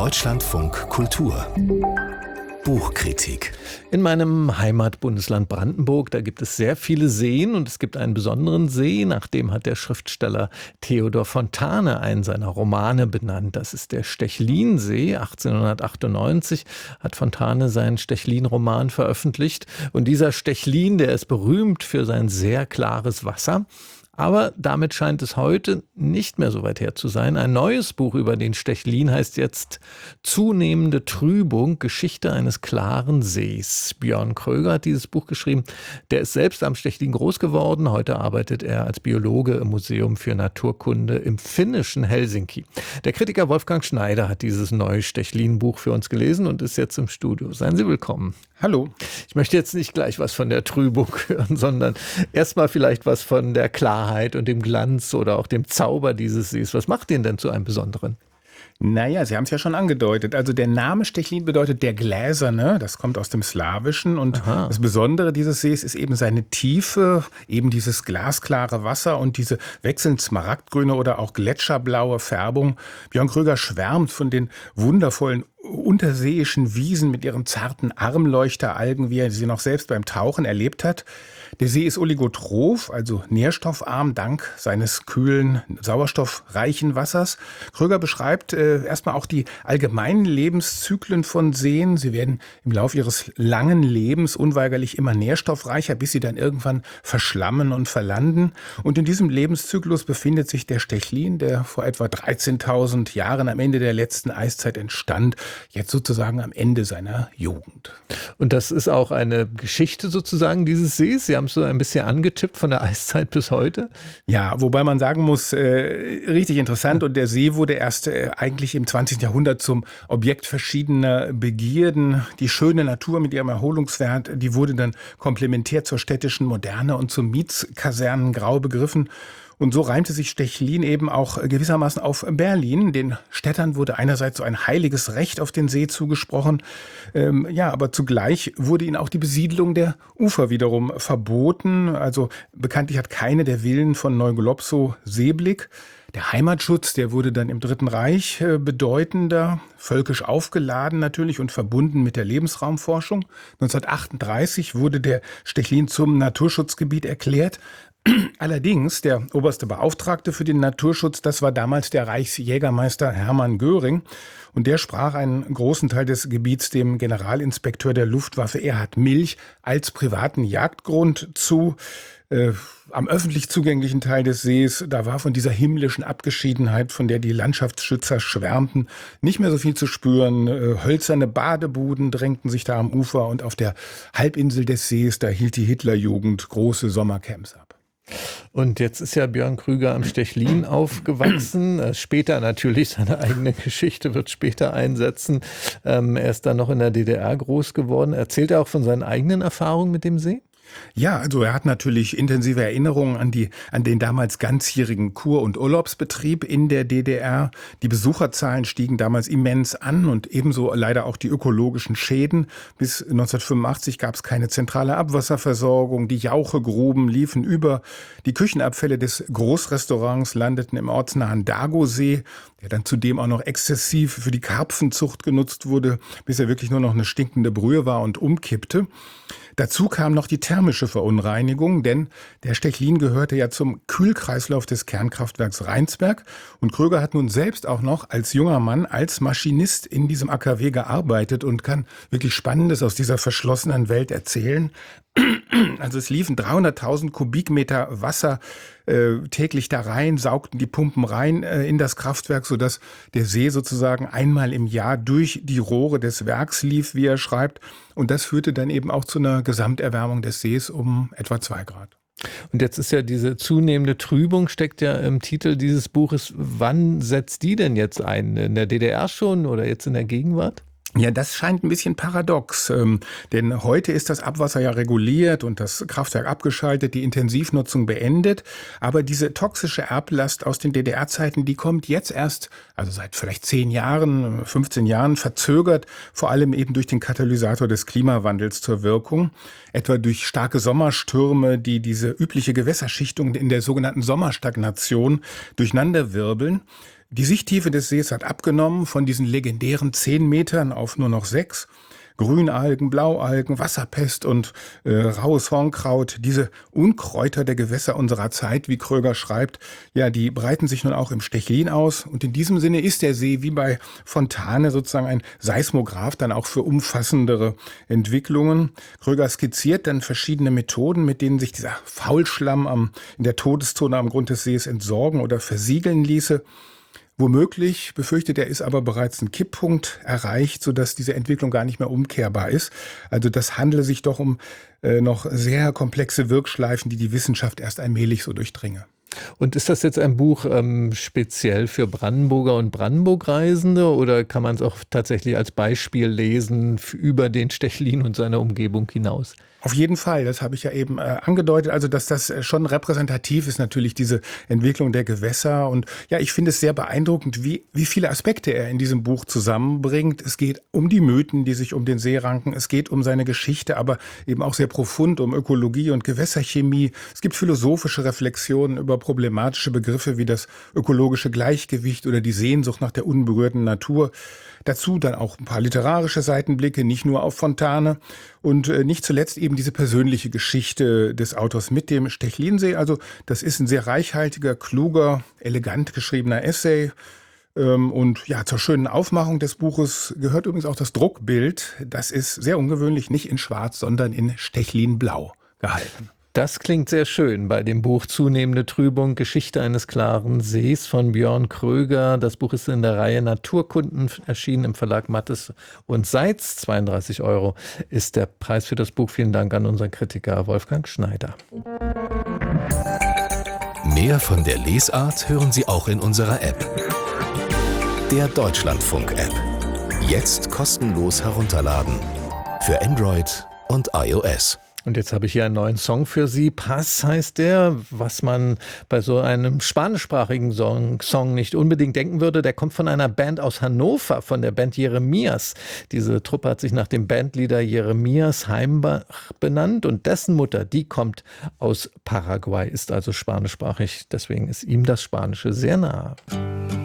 Deutschlandfunk Kultur Buchkritik. In meinem Heimatbundesland Brandenburg, da gibt es sehr viele Seen und es gibt einen besonderen See, nach dem hat der Schriftsteller Theodor Fontane einen seiner Romane benannt. Das ist der Stechlinsee. 1898 hat Fontane seinen Stechlin-Roman veröffentlicht. Und dieser Stechlin, der ist berühmt für sein sehr klares Wasser. Aber damit scheint es heute nicht mehr so weit her zu sein. Ein neues Buch über den Stechlin heißt jetzt Zunehmende Trübung, Geschichte eines klaren Sees. Björn Kröger hat dieses Buch geschrieben. Der ist selbst am Stechlin groß geworden. Heute arbeitet er als Biologe im Museum für Naturkunde im finnischen Helsinki. Der Kritiker Wolfgang Schneider hat dieses neue Stechlin-Buch für uns gelesen und ist jetzt im Studio. Seien Sie willkommen. Hallo. Ich möchte jetzt nicht gleich was von der Trübung hören, sondern erstmal vielleicht was von der Klarheit und dem Glanz oder auch dem Zauber dieses Sees. Was macht den denn zu einem Besonderen? Naja, Sie haben es ja schon angedeutet. Also der Name Stechlin bedeutet der Gläserne. Das kommt aus dem Slawischen. Und Das Besondere dieses Sees ist eben seine Tiefe, eben dieses glasklare Wasser und diese wechselnd smaragdgrüne oder auch gletscherblaue Färbung. Björn Kröger schwärmt von den wundervollen unterseeischen Wiesen mit ihren zarten Armleuchteralgen, wie er sie noch selbst beim Tauchen erlebt hat. Der See ist oligotroph, also nährstoffarm, dank seines kühlen, sauerstoffreichen Wassers. Kröger beschreibt erstmal auch die allgemeinen Lebenszyklen von Seen. Sie werden im Laufe ihres langen Lebens unweigerlich immer nährstoffreicher, bis sie dann irgendwann verschlammen und verlanden. Und in diesem Lebenszyklus befindet sich der Stechlin, der vor etwa 13.000 Jahren am Ende der letzten Eiszeit entstand, jetzt sozusagen am Ende seiner Jugend. Und das ist auch eine Geschichte sozusagen dieses Sees. Sie haben es so ein bisschen angetippt von der Eiszeit bis heute. Ja, wobei man sagen muss, richtig interessant. Und der See wurde erst eigentlich im 20. Jahrhundert zum Objekt verschiedener Begierden. Die schöne Natur mit ihrem Erholungswert, die wurde dann komplementär zur städtischen Moderne und zum Mietskasernengrau begriffen. Und so reimte sich Stechlin eben auch gewissermaßen auf Berlin. Den Städtern wurde einerseits so ein heiliges Recht auf den See zugesprochen, aber zugleich wurde ihnen auch die Besiedlung der Ufer wiederum verboten. Also bekanntlich hat keine der Villen von Neugolopsow Seeblick. Der Heimatschutz, der wurde dann im Dritten Reich bedeutender, völkisch aufgeladen natürlich und verbunden mit der Lebensraumforschung. 1938 wurde der Stechlin zum Naturschutzgebiet erklärt. Allerdings, der oberste Beauftragte für den Naturschutz, das war damals der Reichsjägermeister Hermann Göring. Und der sprach einen großen Teil des Gebiets dem Generalinspekteur der Luftwaffe Erhard Milch als privaten Jagdgrund zu. Am öffentlich zugänglichen Teil des Sees, da war von dieser himmlischen Abgeschiedenheit, von der die Landschaftsschützer schwärmten, nicht mehr so viel zu spüren. Hölzerne Badebuden drängten sich da am Ufer und auf der Halbinsel des Sees, da hielt die Hitlerjugend große Sommercamps ab. Und jetzt ist ja Björn Kröger am Stechlin aufgewachsen. Später natürlich, seine eigene Geschichte wird später einsetzen. Er ist dann noch in der DDR groß geworden. Erzählt er auch von seinen eigenen Erfahrungen mit dem See? Ja, also er hat natürlich intensive Erinnerungen an den damals ganzjährigen Kur- und Urlaubsbetrieb in der DDR. Die Besucherzahlen stiegen damals immens an und ebenso leider auch die ökologischen Schäden. Bis 1985 gab es keine zentrale Abwasserversorgung. Die Jauchegruben liefen über. Die Küchenabfälle des Großrestaurants landeten im ortsnahen Dagosee, der dann zudem auch noch exzessiv für die Karpfenzucht genutzt wurde, bis er wirklich nur noch eine stinkende Brühe war und umkippte. Dazu kam noch die thermische Verunreinigung, denn der Stechlin gehörte ja zum Kühlkreislauf des Kernkraftwerks Rheinsberg. Und Kröger hat nun selbst auch noch als junger Mann als Maschinist in diesem AKW gearbeitet und kann wirklich Spannendes aus dieser verschlossenen Welt erzählen. Also es liefen 300.000 Kubikmeter Wasser täglich da rein, saugten die Pumpen rein in das Kraftwerk, sodass der See sozusagen einmal im Jahr durch die Rohre des Werks lief, wie er schreibt. Und das führte dann eben auch zu einer Gesamterwärmung des Sees um etwa 2 Grad. Und jetzt ist ja diese zunehmende Trübung, steckt ja im Titel dieses Buches. Wann setzt die denn jetzt ein? In der DDR schon oder jetzt in der Gegenwart? Ja, das scheint ein bisschen paradox, denn heute ist das Abwasser ja reguliert und das Kraftwerk abgeschaltet, die Intensivnutzung beendet. Aber diese toxische Erblast aus den DDR-Zeiten, die kommt jetzt erst, also seit vielleicht 10 Jahren, 15 Jahren verzögert, vor allem eben durch den Katalysator des Klimawandels zur Wirkung. Etwa durch starke Sommerstürme, die diese übliche Gewässerschichtung in der sogenannten Sommerstagnation durcheinanderwirbeln. Die Sichttiefe des Sees hat abgenommen von diesen legendären 10 Metern auf nur noch 6. Grünalgen, Blaualgen, Wasserpest und raues Hornkraut, diese Unkräuter der Gewässer unserer Zeit, wie Kröger schreibt, ja, die breiten sich nun auch im Stechlin aus. Und in diesem Sinne ist der See wie bei Fontane sozusagen ein Seismograph, dann auch für umfassendere Entwicklungen. Kröger skizziert dann verschiedene Methoden, mit denen sich dieser Faulschlamm in der Todeszone am Grund des Sees entsorgen oder versiegeln ließe. Womöglich, befürchtet er, ist aber bereits ein Kipppunkt erreicht, sodass diese Entwicklung gar nicht mehr umkehrbar ist. Also das handele sich doch um noch sehr komplexe Wirkschleifen, die die Wissenschaft erst allmählich so durchdringe. Und ist das jetzt ein Buch speziell für Brandenburger und Brandenburg-Reisende oder kann man es auch tatsächlich als Beispiel lesen über den Stechlin und seine Umgebung hinaus? Auf jeden Fall, das habe ich ja eben angedeutet, also dass das schon repräsentativ ist, natürlich diese Entwicklung der Gewässer. Und ja, ich finde es sehr beeindruckend, wie viele Aspekte er in diesem Buch zusammenbringt. Es geht um die Mythen, die sich um den See ranken, es geht um seine Geschichte, aber eben auch sehr profund um Ökologie und Gewässerchemie. Es gibt philosophische Reflexionen über problematische Begriffe wie das ökologische Gleichgewicht oder die Sehnsucht nach der unberührten Natur. Dazu dann auch ein paar literarische Seitenblicke, nicht nur auf Fontane und nicht zuletzt eben diese persönliche Geschichte des Autors mit dem Stechlinsee. Also das ist ein sehr reichhaltiger, kluger, elegant geschriebener Essay. Und ja, zur schönen Aufmachung des Buches gehört übrigens auch das Druckbild. Das ist sehr ungewöhnlich, nicht in Schwarz, sondern in Stechlinblau gehalten. Das klingt sehr schön bei dem Buch Zunehmende Trübung, Geschichte eines klaren Sees von Björn Kröger. Das Buch ist in der Reihe Naturkunden erschienen im Verlag Mattes und Seitz. 32 € ist der Preis für das Buch. Vielen Dank an unseren Kritiker Wolfgang Schneider. Mehr von der Lesart hören Sie auch in unserer App. Der Deutschlandfunk-App. Jetzt kostenlos herunterladen. Für Android und iOS. Und jetzt habe ich hier einen neuen Song für Sie. Paz heißt der, was man bei so einem spanischsprachigen Song nicht unbedingt denken würde. Der kommt von einer Band aus Hannover, von der Band Jeremias. Diese Truppe hat sich nach dem Bandleader Jeremias Heimbach benannt und dessen Mutter, die kommt aus Paraguay, ist also spanischsprachig. Deswegen ist ihm das Spanische sehr nahe.